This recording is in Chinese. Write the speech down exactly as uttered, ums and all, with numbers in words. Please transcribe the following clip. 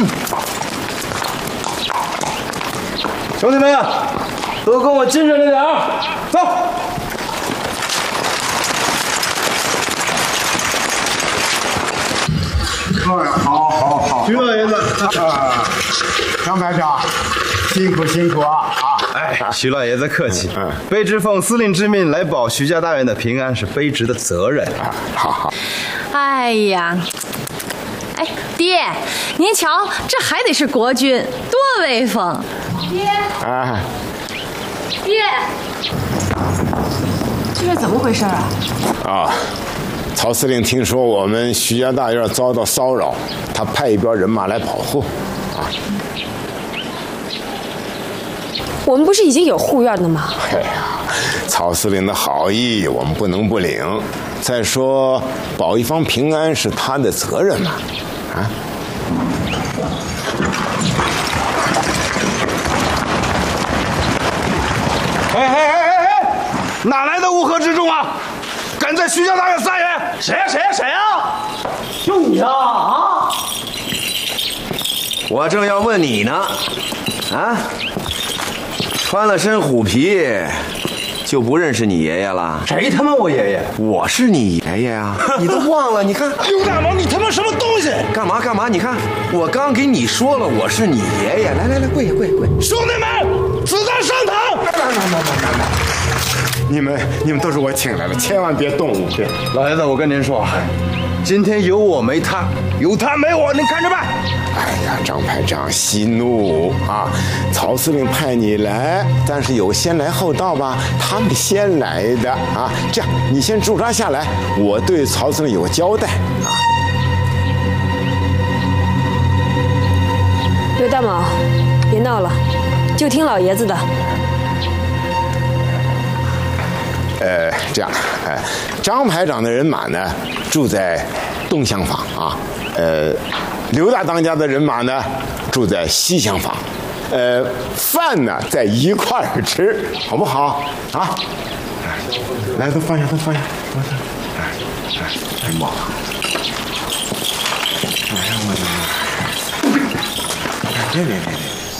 兄弟们，都跟我精神着点儿，走。 哎，好，好，好。 徐老爷子， 啊，张排长，辛苦辛苦啊！啊， 哎，徐老爷子客气。嗯，卑职奉司令之命来保徐家大院的平安，是卑职的责任。 啊，好好。 哎呀，哎，爹，您瞧，这还得是国军，多威风！爹， 哎， 爹，这是怎么回事啊？ 啊，曹司令听说我们徐家大院遭到骚扰，他派一拨人马来保护。啊， 我们不是已经有护院的吗？ 哎呀，曹司令的好意我们不能不领。再说，保一方平安是他的责任嘛。啊。 哎哎哎哎哎！哪来的乌合之众啊？敢在徐家大院撒野？谁呀谁呀谁呀？就你呀啊！ 我正要问你呢，啊，穿了身虎皮，就不认识你爷爷了？ 谁他妈我爷爷？ 我是你爷爷啊！你都忘了？你看， 刘大毛，你他妈什么东西？ 干嘛干嘛？你看，我刚给你说了，我是你爷爷。来来来，跪下跪下跪！ 兄弟们，子弹上膛！ 你们你们都是我请来的，千万别动武！别， 老爷子，我跟您说，今天有我没他，有他没我，您看着办。 哎呀，张排长息怒啊！曹司令派你来，但是有先来后到吧？他们先来的啊！这样，你先驻扎下来，我对曹司令有个交代啊。 刘大毛，别闹了，就听老爷子的。 呃，这样，呃，张排长的人马呢住在东厢房啊，呃，刘大当家的人马呢住在西厢房，呃，饭呢在一块儿吃，好不好啊？来，都放下，都放下，放下。哎，哎妈！哎呀，我的妈！别别别别！